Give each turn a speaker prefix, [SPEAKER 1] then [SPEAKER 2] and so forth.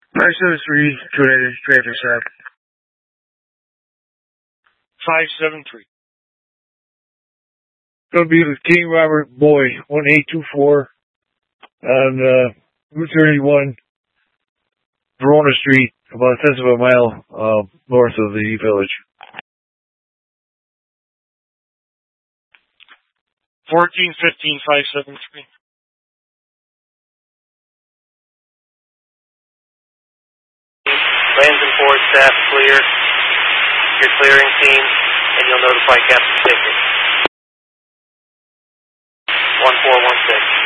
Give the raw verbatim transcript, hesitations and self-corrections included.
[SPEAKER 1] five seven three, Trinidad traffic stop.
[SPEAKER 2] five seven three.
[SPEAKER 1] Going to be with King Robert Boy, one eight two four on uh, Route thirty-one, Verona Street, about a tenth of a mile uh, north of the village.
[SPEAKER 2] fourteen fifteen, five seven three.
[SPEAKER 3] Lands and Ford staff clear. Your clearing team, and you'll notify Captain Ticket. one four one six.